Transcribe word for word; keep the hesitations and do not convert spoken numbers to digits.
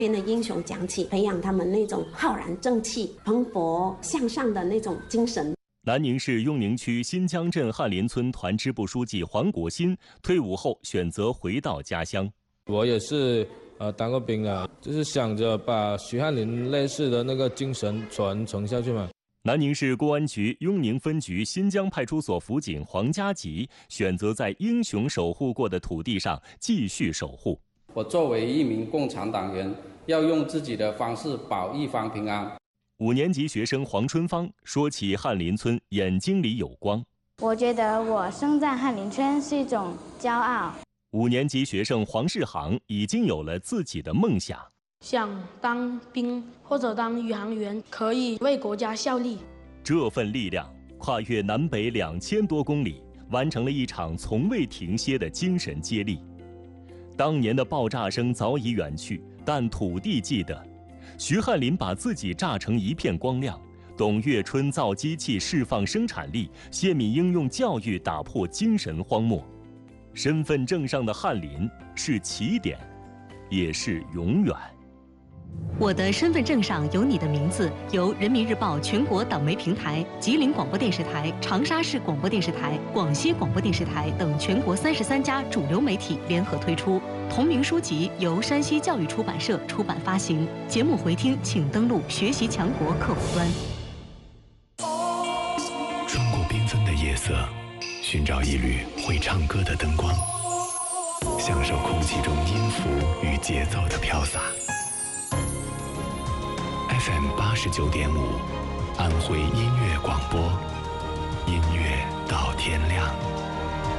边的英雄讲起，培养他们那种浩然正气、蓬勃向上的那种精神。 南宁市雍宁区新疆镇翰林村团支部书记黄国新退伍后选择回到家乡。 我也是呃当过兵啊，就是想着把徐翰林类似的那个精神传承下去嘛。 南宁市公安局雍宁分局新疆派出所辅警黄家吉选择在英雄守护过的土地上继续守护。 我作为一名共产党员，要用自己的方式保一方平安。 五年级学生黄春芳说起翰林村，眼睛里有光。 我觉得我生在翰林村是一种骄傲。 五年级学生黄世航已经有了自己的梦想， 想当兵或者当宇航员，可以为国家效力。 这份力量跨越南北两千多公里，完成了一场从未停歇的精神接力。当年的爆炸声早已远去，但土地记得。徐翰林把自己炸成一片光亮，董月春造机器释放生产力，谢敏英用教育打破精神荒漠。身份证上的翰林是起点，也是永远。 我的身份证上有你的名字，由人民日报全国党媒平台、吉林广播电视台、长沙市广播电视台、广西广播电视台等全国三十三家主流媒体联合推出。同名书籍由山西教育出版社出版发行。节目回听请登录学习强国客户端。 穿过缤纷的夜色，寻找一缕会唱歌的灯光，享受空气中音符与节奏的飘洒。F M 八十九点五，安徽音乐广播，音乐到天亮。